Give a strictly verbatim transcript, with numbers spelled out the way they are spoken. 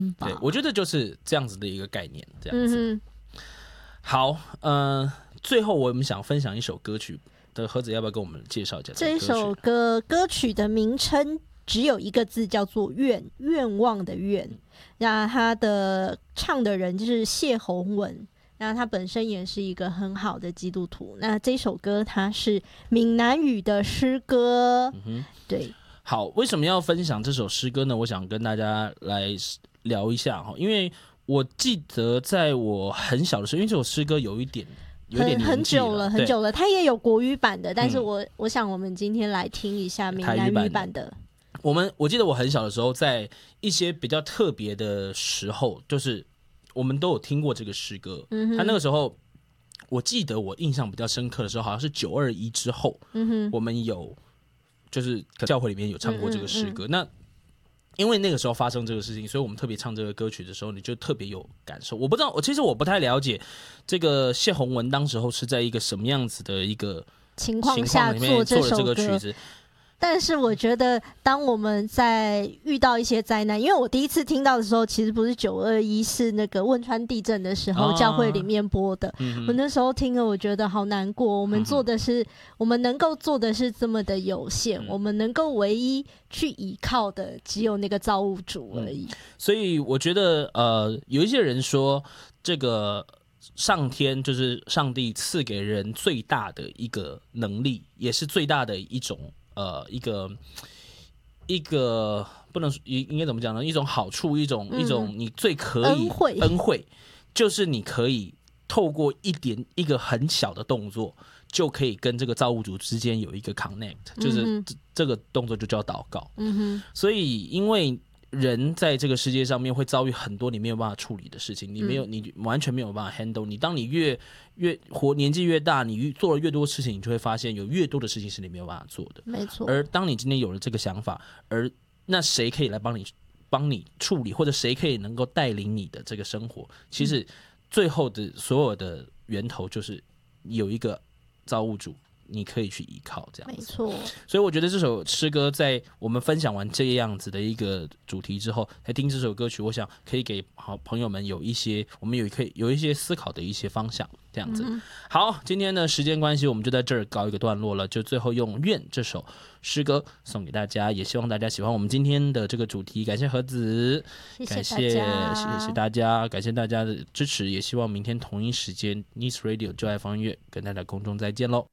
对，我觉得就是这样子的一个概念，这样子。嗯、好，呃，最后我们想分享一首歌曲的盒子，要不要跟我们介绍一下这一首歌？歌曲的名称只有一个字，叫做愿，愿望的愿。那他的唱的人就是谢宏文，那他本身也是一个很好的基督徒。那这首歌它是闽南语的诗歌，嗯、对。 好，为什么要分享这首诗歌呢？我想跟大家来聊一下，因为我记得在我很小的时候，因为这首诗歌有一点有一点很久了，很久了，它也有国语版的，但是我、嗯、我想我们今天来听一下闽南语版的。 我们我记得我很小的时候，在一些比较特别的时候，就是我们都有听过这个诗歌。嗯，他那个时候，我记得我印象比较深刻的时候，好像是九二一之后，嗯哼，我们有就是教会里面有唱过这个诗歌。嗯嗯嗯，那因为那个时候发生这个事情，所以我们特别唱这个歌曲的时候，你就特别有感受。我不知道，我其实我不太了解这个谢宏文当时候是在一个什么样子的一个情况下做这首歌曲子。 但是我觉得，当我们在遇到一些灾难，因为我第一次听到的时候，其实不是九二一，是那个汶川地震的时候，教会里面播的。嗯、我那时候听了，我觉得好难过。我们做的是，嗯、我们能够做的是这么的有限，嗯、我们能够唯一去依靠的，只有那个造物主而已。嗯、 所以我觉得，呃，有一些人说，这个上天就是上帝赐给人最大的一个能力，也是最大的一种。呃，一个一个不能应该怎么讲呢？一种好处，一种、嗯、一种你最可以恩惠， 恩惠就是你可以透过一点一个很小的动作，就可以跟这个造物主之间有一个 connect，、嗯、就是、这, 这个动作就叫祷告。嗯哼，所以因为人在这个世界上面会遭遇很多你没有办法处理的事情，你没有，你完全没有办法 handle。你当你越越活年纪越大，你做了越多事情，你就会发现有越多的事情是你没有办法做的。 没错。 而当你今天有了这个想法，而那谁可以来帮你帮你处理，或者谁可以能够带领你的这个生活？其实最后的所有的源头就是有一个造物主。你可以去依靠这样子， 没错。 所以我觉得这首诗歌在我们分享完这样子的一个主题之后，来听这首歌曲，我想可以给好朋友们有一些，我们有可以有一些思考的一些方向，这样子。嗯、好，今天的时间关系，我们就在这儿告一个段落了。就最后用《愿》这首诗歌送给大家，也希望大家喜欢我们今天的这个主题。感谢盒子， 谢谢大家， 谢谢大家，感谢大家的支持，也希望明天同一时间 Nice Radio 就爱放音乐跟大家空中再见喽。